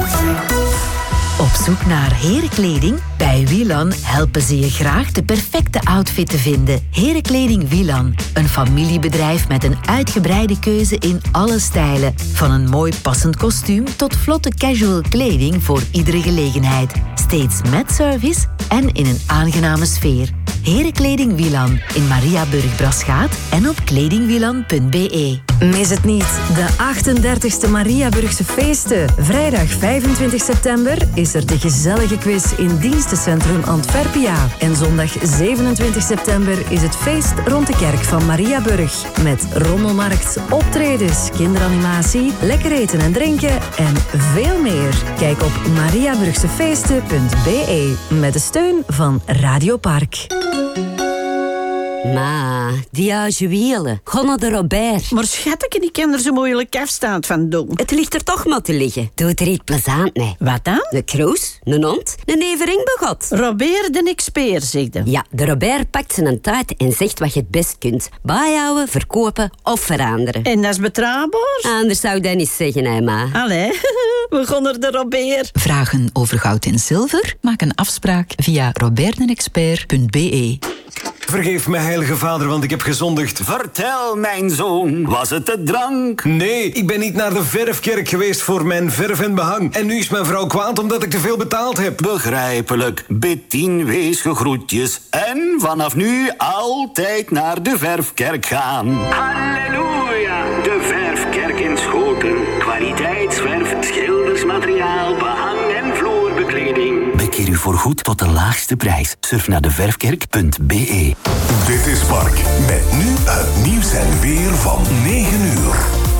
Op zoek naar herenkleding? Bij Wielan helpen ze je graag de perfecte outfit te vinden. Herenkleding Wielan. Een familiebedrijf met een uitgebreide keuze in alle stijlen. Van een mooi passend kostuum tot vlotte casual kleding voor iedere gelegenheid. Steeds met service en in een aangename sfeer. Herenkleding Wielan in Mariaburg-Braschaat en op kledingwielan.be. Mis het niet, de 38e Mariaburgse feesten. Vrijdag 25 september is er de gezellige quiz in Dienstencentrum Antwerpia. En zondag 27 september is het feest rond de kerk van Mariaburg. Met rommelmarkt, optredens, kinderanimatie, lekker eten en drinken en veel meer. Kijk op mariaburgsefeesten.be met de steun van Radio Park. Ma, die juwelen. Ga naar de Robert. Maar schatje, ik kan er zo moeilijk afstand van doen. Het ligt er toch maar te liggen. Doe er iets plezant mee. Wat dan? Een kroes, een hond, een evenringbegot. Robert de expert, zegde. Ja, de Robert pakt zijn tijd en zegt wat je het best kunt. Bijhouden, verkopen of veranderen. En dat is betrouwbaar? Anders zou ik dat niet zeggen, hè, ma. Allee, we gaan naar de Robert. Vragen over goud en zilver? Maak een afspraak via robertenexpert.be. Vergeef me, heilige vader, want ik heb gezondigd. Vertel, mijn zoon, was het de drank? Nee, ik ben niet naar de verfkerk geweest voor mijn verf en behang. En nu is mijn vrouw kwaad omdat ik te veel betaald heb. Begrijpelijk. Bid 10 weesge groetjes. En vanaf nu altijd naar de verfkerk gaan. Halleluja! De verfkerk in Schoten. Kwaliteitsverf, schildersmateriaal, behang en vloerbekleding. Bekeer u voorgoed tot de laagste prijs. Surf naar deverfkerk.be. Dit is Mark, met nu het nieuws en weer van 9 uur.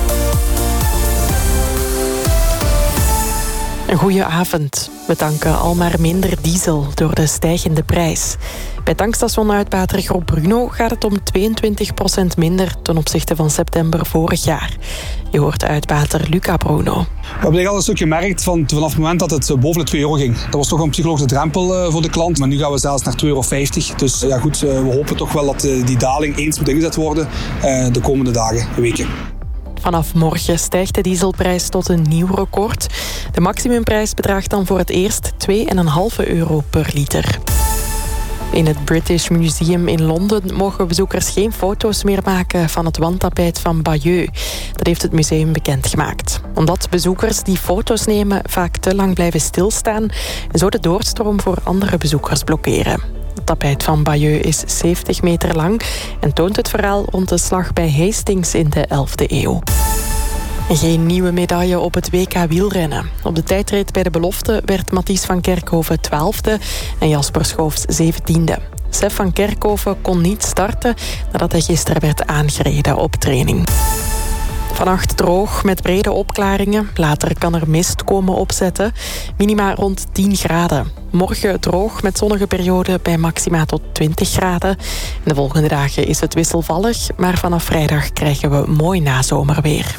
Een goeie avond. We tanken al maar minder diesel door de stijgende prijs. Bij tankstation Uitbater Groep Bruno gaat het om 22% minder ten opzichte van september vorig jaar. Je hoort Uitbater Luca Bruno. We hebben al een stuk gemerkt vanaf het moment dat het boven de €2 ging. Dat was toch een psychologische drempel voor de klant. Maar nu gaan we zelfs naar €2,50. Dus ja goed, we hopen toch wel dat die daling eens moet ingezet worden de komende dagen, weken. Vanaf morgen stijgt de dieselprijs tot een nieuw record. De maximumprijs bedraagt dan voor het eerst €2,5 per liter. In het British Museum in Londen mogen bezoekers geen foto's meer maken van het wandtapijt van Bayeux. Dat heeft het museum bekendgemaakt. Omdat bezoekers die foto's nemen vaak te lang blijven stilstaan en zo de doorstroom voor andere bezoekers blokkeren. Het tapijt van Bayeux is 70 meter lang en toont het verhaal rond de slag bij Hastings in de 11e eeuw. Geen nieuwe medaille op het WK wielrennen. Op de tijdrit bij de belofte werd Mathies van Kerkhoven 12e en Jasper Schoofs 17e. Sef van Kerkhoven kon niet starten nadat hij gisteren werd aangereden op training. Vannacht droog met brede opklaringen. Later kan er mist komen opzetten. Minima rond 10 graden. Morgen droog met zonnige perioden bij maxima tot 20 graden. En de volgende dagen is het wisselvallig, maar vanaf vrijdag krijgen we mooi nazomerweer.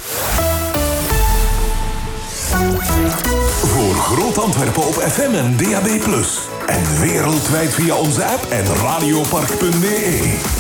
Voor Groot Antwerpen op FM en DAB+. En wereldwijd via onze app en radiopark.be.